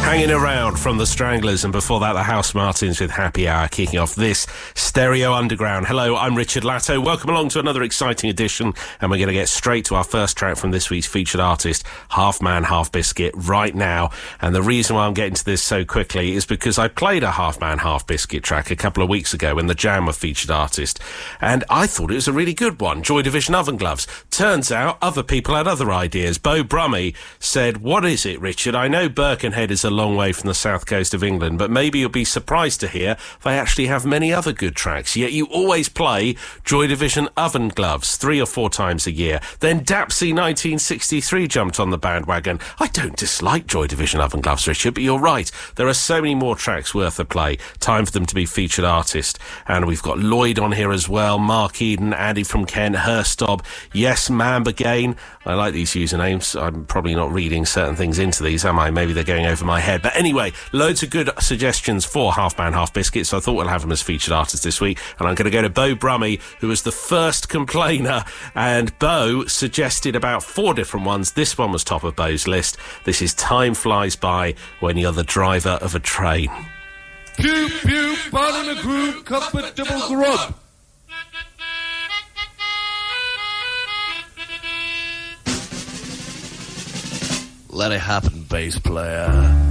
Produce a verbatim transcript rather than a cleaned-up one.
Hanging Around from the Stranglers, and before that the House Martins with Happy Hour, kicking off this Stereo Underground. Hello, I'm Richard Latto. Welcome along to another exciting edition, and we're going to get straight to our first track from this week's featured artist, Half Man Half Biscuit, right now. And the reason why I'm getting to this so quickly is because I played a Half Man Half Biscuit track a couple of weeks ago when the Jam were featured artist, and I thought it was a really good one, Joy Division Oven Gloves. Turns out other people had other ideas. Beau Brummie said, "What is it, Richard? I know Birkenhead is a long way from the south coast of England, but maybe you'll be surprised to hear they actually have many other good tracks, yet you always play Joy Division Oven Gloves three or four times a year." Then Dapsy nineteen sixty-three jumped on the bandwagon. I don't dislike Joy Division Oven Gloves, Richard, but you're right, there are so many more tracks worth a play. Time for them to be featured artist. And we've got Lloyd on here as well, Mark Eden, Andy from Kent, Herstob, Yes Ma'am Again. I like these usernames. I'm probably not reading certain things into these, am I? Maybe they're going over my head. But anyway, loads of good suggestions for Half Man Half Biscuit, so I thought we'll have him as featured artist this week. And I'm going to go to Beau Brummie, who was the first complainer, and Beau suggested about four different ones. This one was top of Beau's list. This is Time Flies By When You're the Driver of a Train. Pew, pew, pot in a groove, cup of double grub. Let it happen, bass player.